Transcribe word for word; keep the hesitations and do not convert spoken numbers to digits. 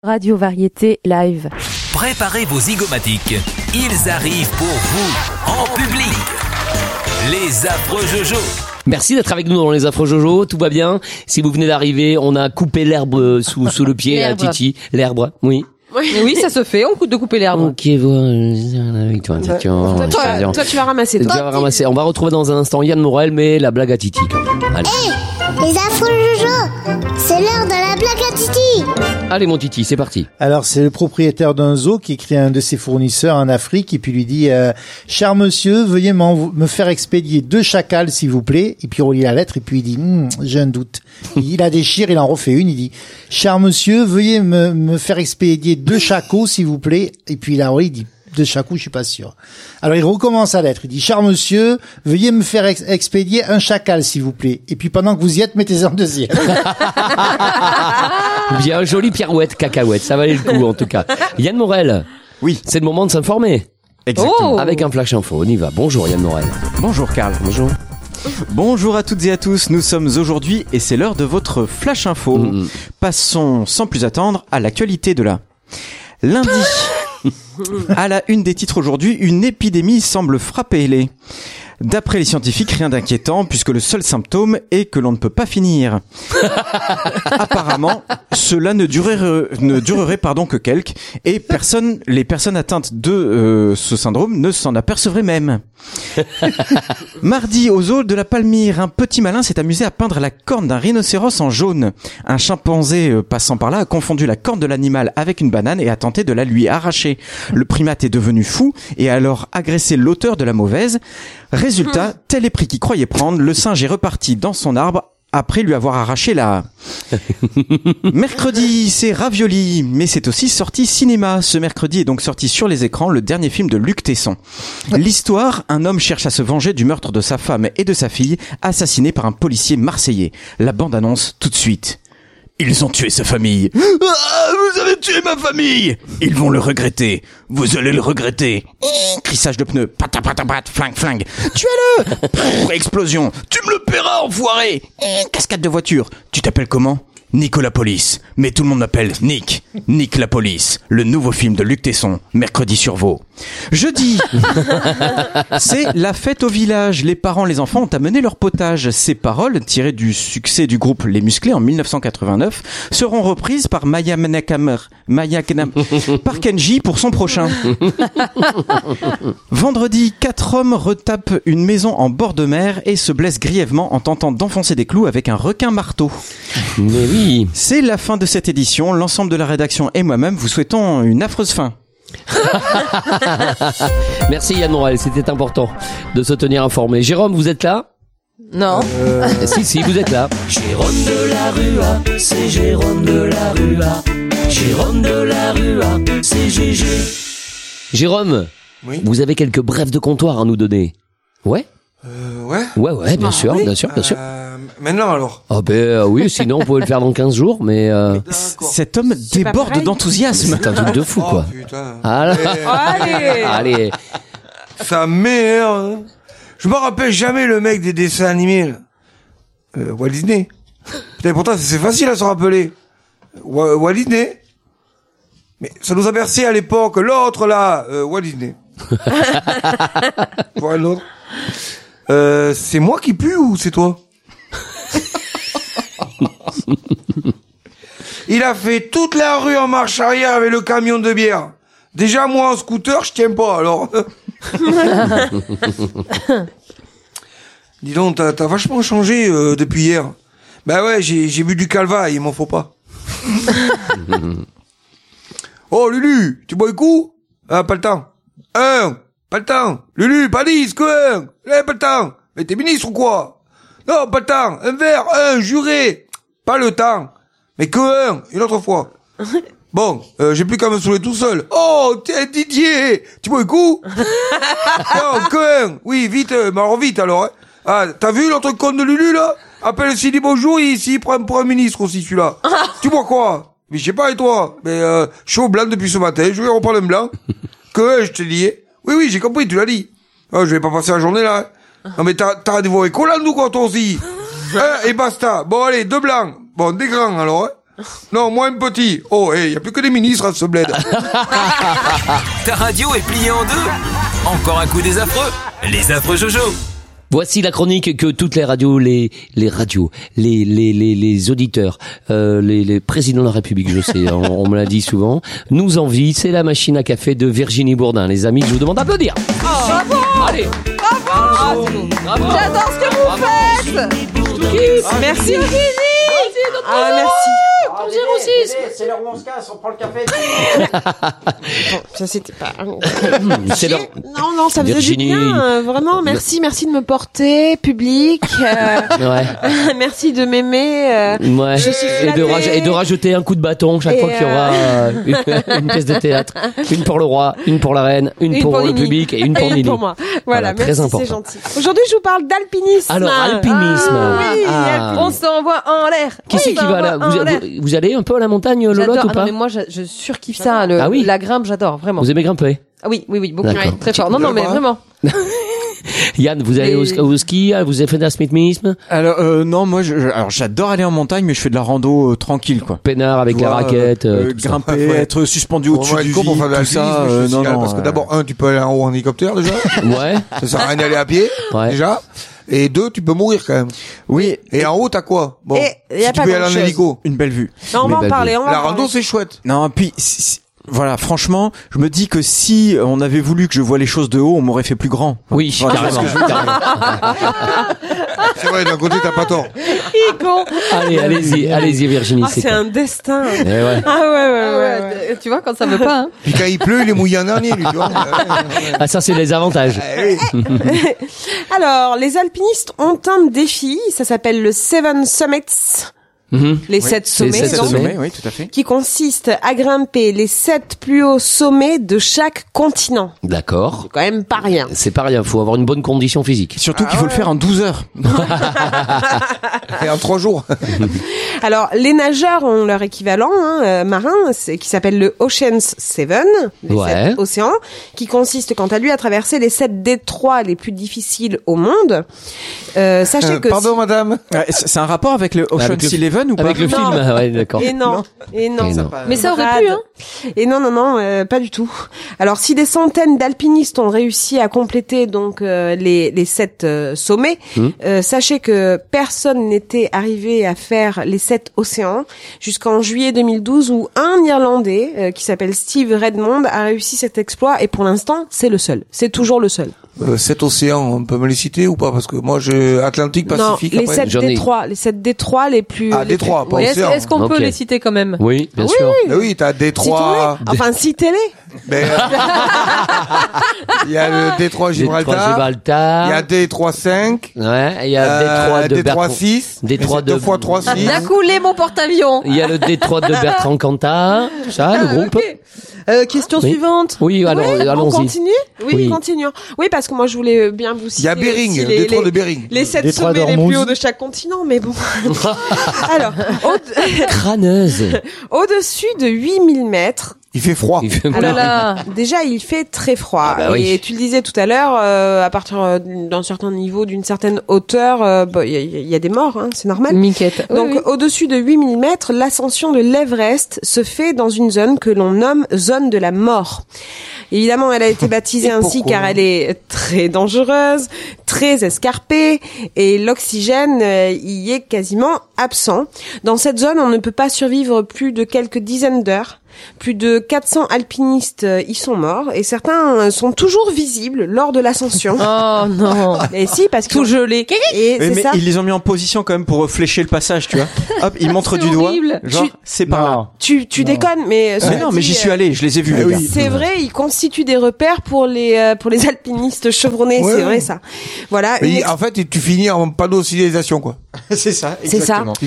Radio Variété Live. Préparez vos zygomatiques. Ils arrivent pour vous, en public. Les affreux Jojo. Merci d'être avec nous dans les affreux Jojo, tout va bien. Si vous venez d'arriver, on a coupé l'herbe sous, sous le pied à Titi. L'herbe, oui. Oui. oui, ça se fait, on coupe de couper l'herbe. Ok, voilà. Toi, toi, toi, toi, toi, tu vas ramasser. Toi. Tu vas ramasser. On va retrouver dans un instant Yann Morel, mais la blague à Titi quand même. Allez. Hey, les affreux Jojo, c'est l'heure de la blague à Titi. Allez mon Titi, c'est parti. Alors c'est le propriétaire d'un zoo qui écrit à un de ses fournisseurs en Afrique et puis lui dit euh, « Cher monsieur, veuillez me faire expédier deux chacals s'il vous plaît. » Et puis il relit la lettre et puis il dit hm, « J'ai un doute. » Il la déchire, il en refait une, il dit « Cher monsieur, veuillez me, me faire expédier deux chacos s'il vous plaît. » Et puis il la relit, il dit « Deux chacos, je suis pas sûr. » Alors il recommence la lettre, il dit « Cher monsieur, veuillez me faire ex- expédier un chacal s'il vous plaît. » Et puis pendant que vous y êtes, mettez-en un deuxième. Bien, jolie pirouette, cacahuète, ça valait le coup en tout cas. Yann Morel. Oui. C'est le moment de s'informer. Exactement. Oh. Avec un flash info, on y va. Bonjour Yann Morel. Bonjour Karl. Bonjour. Bonjour à toutes et à tous, nous sommes aujourd'hui et c'est l'heure de votre flash info. Mmh. Passons sans plus attendre à l'actualité de la lundi. À la une des titres aujourd'hui, une épidémie semble frapper les... D'après les scientifiques, rien d'inquiétant puisque le seul symptôme est que l'on ne peut pas finir. Apparemment, cela ne durerait, ne durerait pardon, que quelques et personne, les personnes atteintes de euh, ce syndrome ne s'en apercevraient même. Mardi, au zoo de la Palmyre, un petit malin s'est amusé à peindre la corne d'un rhinocéros en jaune. Un chimpanzé euh, passant par là a confondu la corne de l'animal avec une banane et a tenté de la lui arracher. Le primate est devenu fou et a alors agressé l'auteur de la mauvaise. Résultat, tel est pris qu'il croyait prendre, le singe est reparti dans son arbre après lui avoir arraché la... Mercredi, c'est Ravioli, mais c'est aussi sorti cinéma. Ce mercredi est donc sorti sur les écrans le dernier film de Luc Tesson. L'histoire, un homme cherche à se venger du meurtre de sa femme et de sa fille, assassinés par un policier marseillais. La bande-annonce tout de suite. Ils ont tué sa famille. Ah, vous avez tué ma famille. Ils vont le regretter. Vous allez le regretter. Crissage de pneus. Patapatapat, flingue, flingue. Tuez-le. Pff, explosion. Tu me le paieras, enfoiré. Cascade de voiture. Tu t'appelles comment ? Nicolas Police. Mais tout le monde m'appelle Nick. Nick la Police. Le nouveau film de Luc Tesson. Mercredi sur Vaud. Jeudi. C'est la fête au village. Les parents, les enfants ont amené leur potage. Ces paroles, tirées du succès du groupe Les Musclés en dix-neuf cent quatre-vingt-neuf, seront reprises par Maya Menakamer, Maya Kenam, par Kenji pour son prochain. Vendredi, quatre hommes retapent une maison en bord de mer et se blessent grièvement en tentant d'enfoncer des clous avec un requin marteau. Mais oui. C'est la fin de cette édition. L'ensemble de la rédaction et moi-même vous souhaitons une affreuse fin. Merci Yann Morel, c'était important de se tenir informé. Jérôme, vous êtes là ? Non. Euh... Si, si, vous êtes là. Jérôme de la Rua, c'est Jérôme de la Rua. Jérôme de la Rua, c'est G G. Jérôme, oui. Vous avez quelques brefs de comptoir à nous donner. Ouais ? Euh, ouais. Ouais, ouais, bien ah, sûr, oui. bien sûr, bien sûr. Euh, maintenant alors. Ah ben euh, oui, sinon on pouvait le faire dans quinze jours, mais. Euh... Cet homme déborde d'enthousiasme. C'est un truc de fou, quoi. Oh, putain. Ah, allez. Allez. Ça m'énerve. Je me rappelle jamais le mec des dessins animés. Là. Euh, Walt Disney. Putain, pourtant c'est facile à se rappeler. Wa- Walt Disney. Mais ça nous a bercé à l'époque. L'autre là, euh, Walt Disney. Voilà l'autre. Euh, c'est moi qui pue ou c'est toi? Il a fait toute la rue en marche arrière avec le camion de bière. Déjà moi en scooter je tiens pas alors. Dis donc t'as, t'as vachement changé euh, depuis hier. Bah ouais j'ai, j'ai bu du calva il m'en faut pas. Oh Lulu tu bois un coup? Ah pas le temps. Un. Pas le temps. Lulu, pas dix, quoi. Eh, pas le temps. Mais t'es ministre ou quoi? Non, pas le temps. Un verre, un, juré. Pas le temps. Mais que un, une autre fois. Bon, euh, j'ai plus qu'à me saouler tout seul. Oh, t'es Didier. Tu bois un coup? Non, que un. Oui, vite, euh, mais alors vite alors. Hein. Ah, t'as vu l'autre con de Lulu, là? Appelle s'il dit bonjour, il s'il prend pour un ministre aussi, celui-là. Tu bois quoi? Mais je sais pas, et toi? Mais euh, je suis au blanc depuis ce matin, je vais reprendre un blanc. Que un, je te dis. Oui, oui, j'ai compris, tu l'as dit. Oh, je vais pas passer la journée là. Non, mais t'as, t'as rendez-vous avec Hollande ou quoi, toi aussi? Hein, et basta. Bon, allez, deux blancs. Bon, des grands, alors, hein. Non, moins petit. Oh, il y a plus que des ministres à ce bled. Ta radio est pliée en deux. Encore un coup des affreux. Les affreux Jojo. Voici la chronique que toutes les radios, les les radios, les les les, les auditeurs, euh, les les présidents de la République, je sais, on, on me l'a dit souvent, nous envie. C'est la machine à café de Virginie Bourdin. Les amis, je vous demande d'applaudir. Oh, bravo. Allez. Bravo. Bravo. J'adore ce que vous faites. Ah, merci Virginie. Ah merci. zéro six. C'est l'heure où on se casse, on prend le café. Bon, ça c'était pas. C'est leur... Non non, ça faisait Virginie. du bien. euh, Vraiment, merci, merci de me porter public. euh, Ouais. Merci de m'aimer. euh, Ouais. Je suis Et de, flattée. raj- et de rajouter un coup de bâton chaque Et fois qu'il y aura euh, une, une pièce de théâtre. Une pour le roi, une pour la reine, une, pour, le Nini. public et une pour Et Nini. pour moi. Voilà, Voilà, très merci, important. c'est gentil. Aujourd'hui, je vous parle d'alpinisme. Alors, alpinisme. Ah, oui, Ah. alpinisme. On s'envoie en l'air. Qui c'est Oui, qui va là on vous, en l'air. vous, vous allez un peu à la montagne, Lolotte, J'adore. ou Ah pas non, mais moi, je, je surkiffe ça. Le, Ah oui. La grimpe, j'adore, vraiment. Vous aimez grimper? Ah oui, oui, oui, beaucoup. D'accord. Ouais, très fort. Non, non, mais vraiment. Yann, vous allez au, Et- au ski, vous avez fait de l'alpinisme? Alors euh, non, moi, je, je- alors j'adore aller en montagne, mais je fais de la rando euh, tranquille, quoi. Peinard avec Tu la vois, raquette, euh, euh, euh, tout ça. grimper, Ouais. être suspendu On au-dessus va du être con pour faire de vide, tout l'alpinisme, ça. je euh, te non, signale, non. parce que euh, d'abord, un, tu peux aller en haut en hélicoptère déjà. Ouais. Ça sert à rien d'aller à pied, Ouais. déjà. Et deux, tu peux mourir quand même. oui, Et en haut, t'as quoi? Bon, Et y a si tu pas peux y aller en grand-chose. hélico. une belle vue. Non, on Mais va en belle parler, vie. on va La en rando, parler. c'est chouette. Non, puis si- si- voilà, franchement, je me dis que si on avait voulu que je vois les choses de haut, on m'aurait fait plus grand. Oui, Voilà, carrément. parce que je- carrément. C'est vrai, d'un côté, t'as pas tort. Il est con. Allez, allez-y, allez-y, Virginie. Ah, c'est quoi un destin. Eh ouais. Ah ouais, ouais, ouais. ouais. Tu vois, quand ça veut pas, hein. Puis quand il pleut, il est mouillé en dernier, lui, tu vois. Ah, ça, c'est les avantages. Eh oui. Alors, les alpinistes ont un défi. Ça s'appelle le Seven Summits. Mhm. Les sept sommets, sept donc, sommets. sommet, oui, tout à fait. qui consiste à grimper les sept plus hauts sommets de chaque continent. D'accord. C'est quand même pas rien. C'est pas rien, faut avoir une bonne condition physique. Surtout qu'il faut le faire en douze heures. Et en trois jours. Alors, les nageurs ont leur équivalent hein, euh, marin, c'est, qui s'appelle le Ocean's Seven, les Ouais. sept océans, qui consiste quant à lui à traverser les sept détroits les plus difficiles au monde. Euh, sachez Euh, que pardon, madame. Ouais, c'est c'est un rapport avec le Avec Ocean's le- Eleven ou pas? Avec le Non. film, ah ouais, d'accord. Et non, et non. Et non. Mais ça aurait pu, hein. Et non, non, non, euh, pas du tout. Alors, si des centaines d'alpinistes ont réussi à compléter donc euh, les les sept euh, sommets, Mmh. euh, sachez que personne n'était arrivé à faire les sept océans jusqu'en juillet deux mille douze où un Irlandais euh, qui s'appelle Steve Redmond a réussi cet exploit et pour l'instant c'est le seul. C'est toujours le seul. Euh, sept océans, on peut me les citer ou pas? Parce que moi, j'ai Atlantique, Pacifique, non, les après. sept J'en ai- détroits, les sept détroits les plus. Ah, les détroits, plus- pas Ouais. Et est-ce, océan. est-ce qu'on Ok. peut les citer quand même? Oui, bien Oui, sûr. Mais oui, t'as Détroit. Citons-les. Enfin, citez-les. Ben, euh, il y a le Détroit Détroit Gibraltar. Gibraltar. Il y a Détroit cinq. Ouais, il y a euh, Détroit de Détroit Bertrand. six. Détroit Mais c'est deux de- fois trois, six. D'un coup, les mon porte-avions. Il y a le Détroit de Bertrand Cantat, tout ça, le groupe. Ok. Euh, question Oui. suivante. Oui, alors, Ouais, allons-y. On continue. Oui, Oui. continuons. Oui, parce que moi je voulais bien vous Il citer. y a Bering, aussi le les, Détroit les, de Bering. les sept Détroit sommets les d'Ormuz. plus hauts de chaque continent, mais bon. Alors, au- Crâneuse. au-dessus de huit mille mètres. Il fait froid. Il fait Oh là là. Déjà, il fait très froid. Ah bah oui. Et tu le disais tout à l'heure, euh, à partir euh, d'un certain niveau, d'une certaine hauteur, euh, bah, il y, a- il y a des morts, hein, c'est normal. Miquette. Oui, Donc, oui. au-dessus de huit mille mètres, l'ascension de l'Everest se fait dans une zone que l'on nomme zone de la mort. Évidemment, elle a été baptisée Et ainsi pourquoi car elle est très dangereuse, très escarpée, et l'oxygène euh, y est quasiment absent. Dans cette zone, on ne peut pas survivre plus de quelques dizaines d'heures. Plus de quatre cents alpinistes euh, y sont morts, et certains euh, sont toujours visibles lors de l'ascension. Oh non. Et si, parce que Tout gelé. Et Oui, c'est mais ça. ils les ont mis en position quand même pour flécher le passage, tu vois. Hop, ils montrent C'est du doigt. horrible. Genre, Tu- c'est par là. Tu, tu déconnes, mais. Mais cela non, mais dit, j'y suis euh, allé, je les ai vus, les Eh gars. oui. C'est vrai, ils constituent des repères pour les euh, pour les alpinistes chevronnés, Ouais. c'est vrai ça. Voilà. Mais une il- ex- en fait, tu finis en panneau de signalisation, quoi. C'est ça, C'est ça. exactement.